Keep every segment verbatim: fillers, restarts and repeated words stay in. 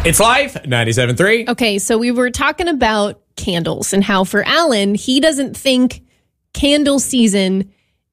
It's Life, ninety-seven point three. Okay, so we were talking about candles and how for Alan, he doesn't think candle season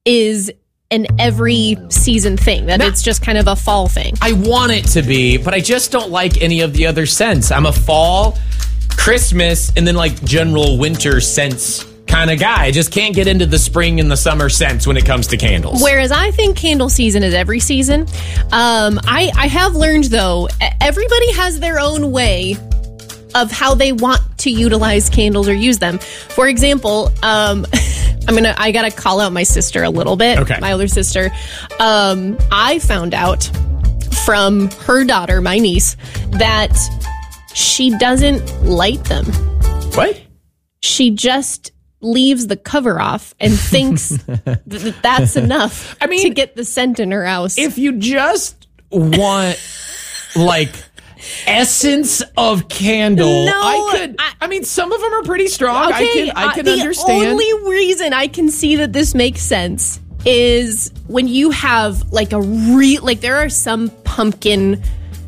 is an every season thing, that No. it's just kind of a fall thing. I want it to be, but I just don't like any of the other scents. I'm a fall, Christmas, and then like general winter scents kind of guy. I just can't get into the spring and the summer scents when it comes to candles. Whereas I think candle season is every season. Um, I, I have learned, though, everybody has their own way of how they want to utilize candles or use them. For example, um, I'm gonna I gotta call out my sister a little bit. Okay. My older sister. Um, I found out from her daughter, my niece, that she doesn't light them. What? She just leaves the cover off and thinks that that's enough I mean, to get the scent in her house. If you just want like essence of candle, No, I could. I, I- mean, some of them are pretty strong. I can. I can uh, the understand. only reason I can see that this makes sense is when you have like a re like there are some pumpkin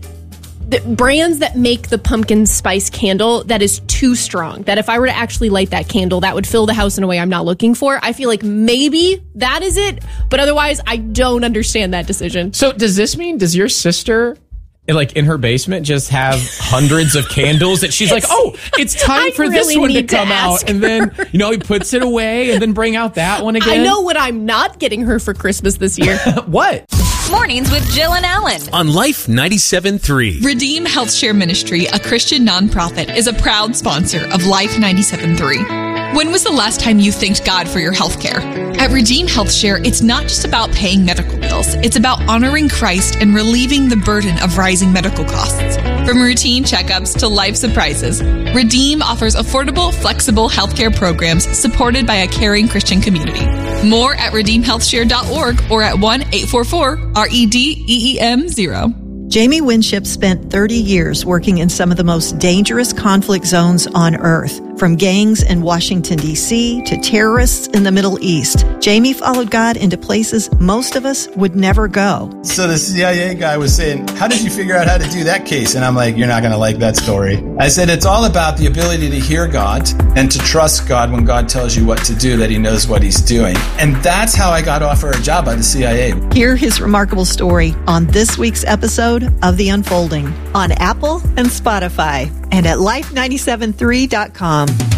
the brands that make the pumpkin spice candle that is too strong, that if I were to actually light that candle, that would fill the house in a way I'm not looking for. I feel like maybe that is it, but otherwise I don't understand that decision. So does this mean, does your sister, like in her basement, just have hundreds of candles that she's like, oh, it's time I for this really one to need to come out. ask And then, you know, he puts it away and then bring out that one again. I know what I'm not getting her for Christmas this year. What? Mornings with Jill and Alan. On Life ninety-seven point three. Redeem HealthShare Ministry, a Christian nonprofit, is a proud sponsor of Life ninety-seven point three. When was the last time you thanked God for your health care? At Redeem HealthShare, it's not just about paying medical bills. It's about honoring Christ and relieving the burden of rising medical costs. From routine checkups to life surprises, Redeem offers affordable, flexible healthcare programs supported by a caring Christian community. More at redeem health share dot org or at one eight four four R E D E E M zero. Jamie Winship spent thirty years working in some of the most dangerous conflict zones on Earth, from gangs in Washington, D C to terrorists in the Middle East. Jamie followed God into places most of us would never go. So the C I A guy was saying, how did you figure out how to do that case? And I'm like, you're not going to like that story. I said, it's all about the ability to hear God and to trust God when God tells you what to do, that he knows what he's doing. And that's how I got offered a job by the C I A. Hear his remarkable story on this week's episode of The Unfolding on Apple and Spotify and at life nine seven three dot com.